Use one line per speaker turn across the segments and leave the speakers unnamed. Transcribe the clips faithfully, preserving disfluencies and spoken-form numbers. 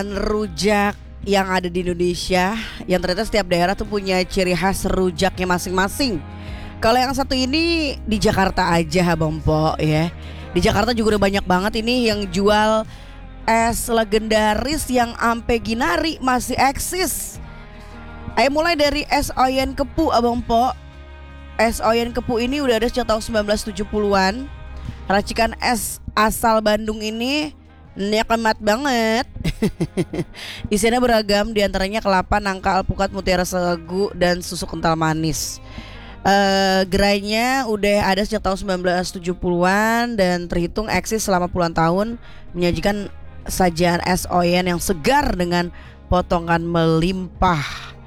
Rujak yang ada di Indonesia, yang ternyata setiap daerah tuh punya ciri khas rujaknya masing-masing. Kalau yang satu ini di Jakarta aja Bang Po ya. Di Jakarta juga udah banyak banget ini yang jual es legendaris yang ampe ginari masih eksis. Ayo mulai dari es oyen kepu Abang Po. Es oyen kepu ini udah ada sejak tahun sembilan belas tujuh puluhan. Racikan es asal Bandung ini nikmat banget. Isinya beragam, diantaranya kelapa, nangka, alpukat, mutiara sagu, dan susu kental manis. Uh, gerainya udah ada sejak tahun sembilan belas tujuh puluhan dan terhitung eksis selama puluhan tahun, menyajikan sajian es oyen yang segar dengan potongan melimpah.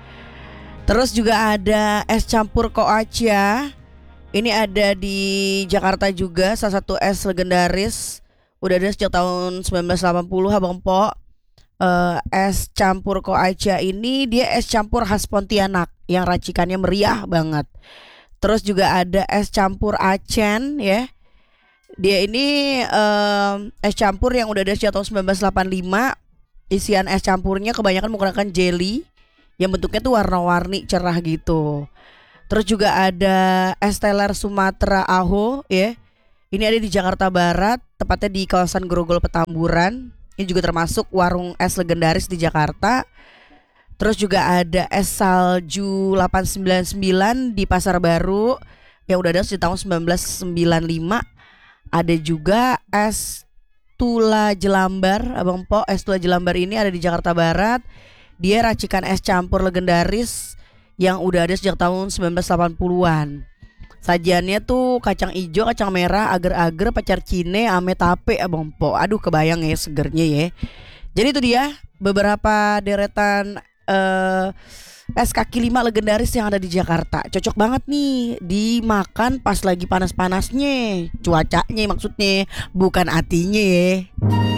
Terus juga ada es campur koacia. Ini ada di Jakarta juga, salah satu es legendaris. Udah ada sejak tahun sembilan belas delapan puluh Abang Po. Uh, es campur koacia ini dia es campur khas Pontianak yang racikannya meriah banget. Terus juga ada es campur Acen ya. Dia ini um, es campur yang udah ada sejak tahun sembilan belas delapan puluh lima. Isian es campurnya kebanyakan menggunakan jelly yang bentuknya tuh warna-warni cerah gitu. Terus juga ada es teler Sumatera Aho ya. Ini ada di Jakarta Barat, tepatnya di kawasan Grogol Petamburan. Ini juga termasuk warung es legendaris di Jakarta. Terus juga ada es salju delapan sembilan sembilan di Pasar Baru yang udah ada sejak tahun sembilan belas sembilan puluh lima. Ada juga es Tula Jelambar, Abang Po. Es Tula Jelambar ini ada di Jakarta Barat. Dia racikan es campur legendaris yang udah ada sejak tahun sembilan belas delapan puluhan. Sajiannya tuh kacang ijo, kacang merah, agar-agar, pacar cine, ame tape Abang Po. Aduh kebayang ya segernya ya. Jadi itu dia beberapa deretan uh, es kaki lima legendaris yang ada di Jakarta. Cocok banget nih dimakan pas lagi panas-panasnya. Cuacanya maksudnya, bukan hatinya ya.